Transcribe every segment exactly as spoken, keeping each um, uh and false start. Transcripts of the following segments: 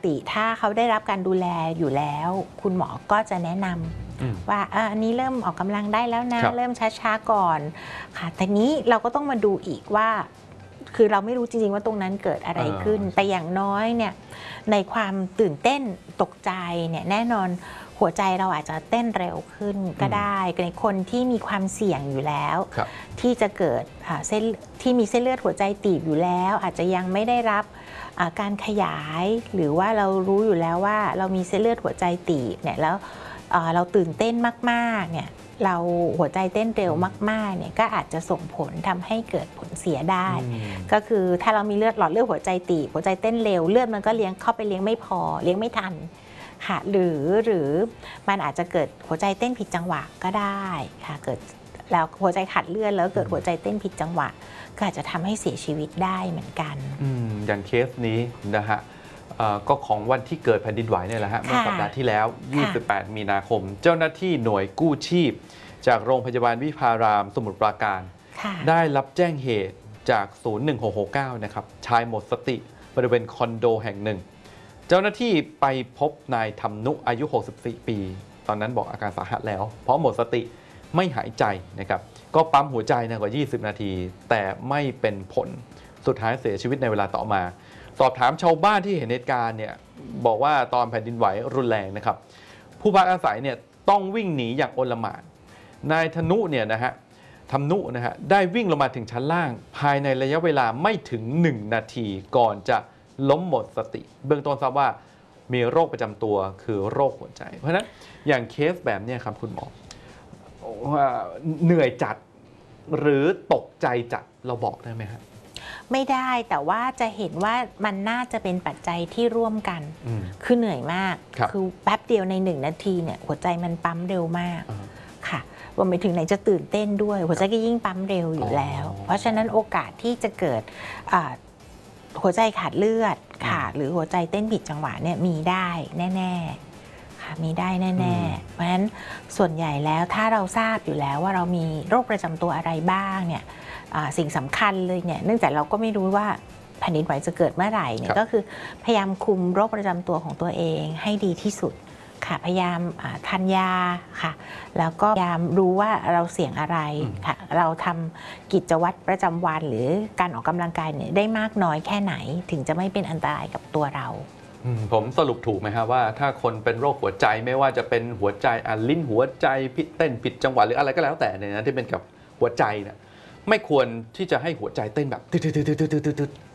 ติถ้าเขาได้รับการดูแลอยู่แล้วคุณหมอก็จะแนะนำว่าอันนี้เริ่มออกกำลังได้แล้วนะเริ่มช้าๆก่อนค่ะแต่นี้เราก็ต้องมาดูอีกว่าคือเราไม่รู้จริงๆว่าตรงนั้นเกิดอะไรขึ้นแต่อย่างน้อยเนี่ยในความตื่นเต้นตกใจเนี่ยแน่นอนหัวใจเราอาจจะเต้นเร็วขึ้นก็ได้ในคนที่มีความเสี่ยงอยู่แล้วที่จะเกิดเส้นที่มีเส้นเลือดหัวใจตีบอยู่แล้วอาจจะยังไม่ได้รับการขยายหรือว่าเรารู้อยู่แล้วว่าเรามีเส้นเลือดหัวใจตีบเนี่ยแล้วเราตื่นเต้นมากๆเนี่ยเราหัวใจเต้นเร็วมากๆเนี่ยก็อาจจะส่งผลทำให้เกิดผลเสียได้ก็คือถ้าเรามีเลือดหลอดเลือดหัวใจตีบหัวใจเต้นเร็วเลือดมันก็เลี้ยงเข้าไปเลี้ยงไม่พอเลี้ยงไม่ทันค่ะหรือหรือมันอาจจะเกิดหัวใจเต้นผิดจังหวะก็ได้ค่ะเกิดแล้วหัวใจขาดเลือดแล้วเกิดหัวใจเต้นผิดจังหวะก็อาจจะทำให้เสียชีวิตได้เหมือนกันอืมอย่างเคสนี้นะฮะก็ของวันที่เกิดแผ่นดินไหวเนี่ยแหละฮะเมื่อสัปดาห์ที่แล้วยี่สิบแปดมีนาคมเจ้าหน้าที่หน่วยกู้ชีพจากโรงพยาบาลวิภารามสมุทรปราการได้รับแจ้งเหตุจากศูนย์หนึ่งหกหกเก้านะครับชายหมดสติบริเวณคอนโดแห่งหนึ่งเจ้าหน้าที่ไปพบนายธรรมนุอายุหกสิบสี่ปีตอนนั้นบอกอาการสาหัสแล้วเพราะหมดสติไม่หายใจนะครับก็ปั๊มหัวใจนานกว่ายี่สิบนาทีแต่ไม่เป็นผลสุดท้ายเสียชีวิตในเวลาต่อมาสอบถามชาวบ้านที่เห็นเหตุการณ์เนี่ยบอกว่าตอนแผ่นดินไหวรุนแรงนะครับผู้พักอาศัยเนี่ยต้องวิ่งหนีอย่างโอลหม่านนายธนุเนี่ยนะฮะธรรมนุนะฮะได้วิ่งลงมาถึงชั้นล่างภายในระยะเวลาไม่ถึงหนึ่งนาทีก่อนจะล้มหมดสติเบื้องต้นทราบว่ามีโรคประจำตัวคือโรคหัวใจเพราะฉะนั้นอย่างเคสแบบนี้ครับคุณหมอว่าเหนื่อยจัดหรือตกใจจัดเราบอกได้ไหมครับไม่ได้แต่ว่าจะเห็นว่ามันน่าจะเป็นปัจจัยที่ร่วมกันคือเหนื่อยมากคือแป๊บเดียวในหนึ่งนาทีเนี่ยหัวใจมันปั๊มเร็วมากค่ะรวมไปถึงไหนจะตื่นเต้นด้วยหัวใจก็ยิ่งปั๊มเร็วอยู่แล้วเพราะฉะนั้นโอกาสที่จะเกิดหัวใจขาดเลือดค่ะหรือหัวใจเต้นผิดจังหวะเนี่ยมีได้แน่ๆค่ะมีได้แน่ๆเพราะฉะนั้นส่วนใหญ่แล้วถ้าเราทราบอยู่แล้วว่าเรามีโรคประจำตัวอะไรบ้างเนี่ยสิ่งสำคัญเลยเนี่ยเนื่องจากเราก็ไม่รู้ว่าแผ่นดินไหวจะเกิดเมื่อไหร่เนี่ยก็คือพยายามคุมโรคประจำตัวของตัวเองให้ดีที่สุดค่ะพยายามทานยาค่ะแล้วก็พยายามรู้ว่าเราเสี่ยงอะไรค่ะเราทำกิจวัตรประจำวันหรือการออกกำลังกายเนี่ยได้มากน้อยแค่ไหนถึงจะไม่เป็นอันตรายกับตัวเราผมสรุปถูกไหมครับว่าถ้าคนเป็นโรคหัวใจไม่ว่าจะเป็นหัวใจลิ้นหัวใจพิเต้นผิดจังหวะหรืออะไรก็แล้วแต่เนี่ยนะที่เป็นกับหัวใจเนี่ยไม่ควรที่จะให้หัวใจเต้นแบบตึ๊ดๆๆๆ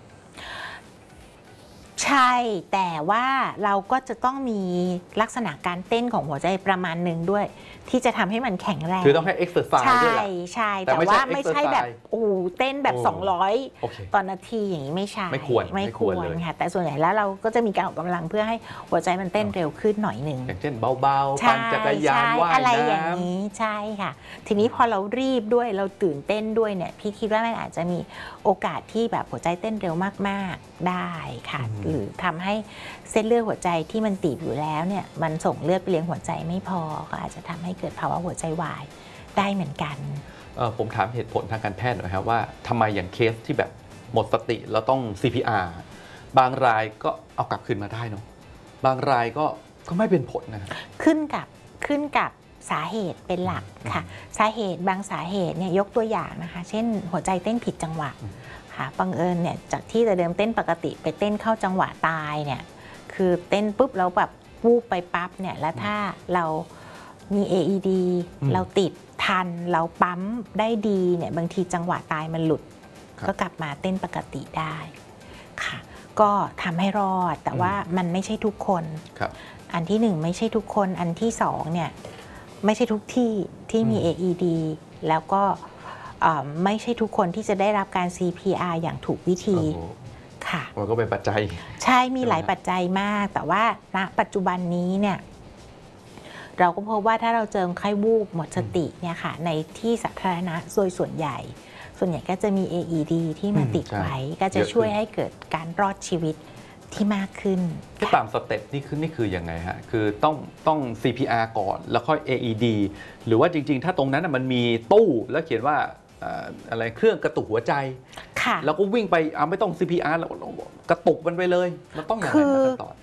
ใช่แต่ว่าเราก็จะต้องมีลักษณะการเต้นของหัวใจประมาณหนึ่งด้วยที่จะทำให้มันแข็งแรงคือต้องให้เอ็กซ์เซอร์ไซส์ด้วยแหละใช่แต่ว่าไม่ใช่แบบโอ้เต้นแบบสองร้อยต่อนาทีอย่างนี้ไม่ใช่ไม่ควรไม่ควรค่ะแต่ส่วนใหญ่แล้วเราก็จะมีการออกกำลังเพื่อให้หัวใจมันเต้นเร็วขึ้นหน่อยหนึ่งอย่างเช่นเบาๆปั่นจักรยานว่ายน้ำอะไรอย่างนี้ใช่ค่ะทีนี้พอเรารีบด้วยเราตื่นเต้นด้วยเนี่ยพี่คิดว่ามันอาจจะมีโอกาสที่แบบหัวใจเต้นเร็วมากๆได้ค่ะหรือทำให้เส้นเลือดหัวใจที่มันตีบอยู่แล้วเนี่ยมันส่งเลือดไปเลี้ยงหัวใจไม่พอก็อาจจะทำให้เกิดภาวะหัวใจวายได้เหมือนกันผมถามเหตุผลทางการแพทย์หน่อยครับว่าทำไมอย่างเคสที่แบบหมดสติแล้วต้อง ซี พี อาร์ บางรายก็เอากลับคืนมาได้เนาะบางรายก็ก็ไม่เป็นผลนะขึ้นกับขึ้นกับสาเหตุเป็นหลักค่ะสาเหตุบางสาเหตุเนี่ยยกตัวอย่างนะคะเช่นหัวใจเต้นผิดจังหวะค่ะบังเอิญเนี่ยจากที่จะเดิมเต้นปกติไปเต้นเข้าจังหวะตายเนี่ยคือเต้นปุ๊บแล้วแบบวูบไปปั๊บเนี่ยแล้วถ้าเรามี เอ อี ดี เราติดทันเราปั๊มได้ดีเนี่ยบางทีจังหวะตายมันหลุดก็กลับมาเต้นปกติได้ค่ะก็ทำให้รอดแต่ว่ามันไม่ใช่ทุกคนอันที่หนึ่งไม่ใช่ทุกคนอันที่สองเนี่ยไม่ใช่ทุกที่ที่มี เอ อี ดี แล้วก็ไม่ใช่ทุกคนที่จะได้รับการ ซี พี อาร์ อย่างถูกวิธีค่ะมันก็เป็นปัจจัยใช่มีหลายปัจจัยมากแต่ว่าณปัจจุบันนี้เนี่ยเราก็พบว่าถ้าเราเจอไข้วูบหมดสติเนี่ยค่ะในที่สาธารณะโดยส่วนใหญ่ส่วนใหญ่ก็จะมี เอ อี ดี ที่มาติดไว้ก็จะช่วยให้เกิดการรอดชีวิตที่มากขึ้นที่ตามสเต็ปนี่คือนี่คือยังไงฮะคือต้องต้อง ซี พี อาร์ ก่อนแล้วค่อย เอ อี ดี หรือว่าจริงๆถ้าตรงนั้นมันมีตู้แล้วเขียนว่าอะไรเครื่องกระตุกหัวใจแล้วก็วิ่งไปไม่ต้อง ซี พี อาร์ แล้วกระตุกมันไปเลยมันต้องอย่างไรขั้นตอน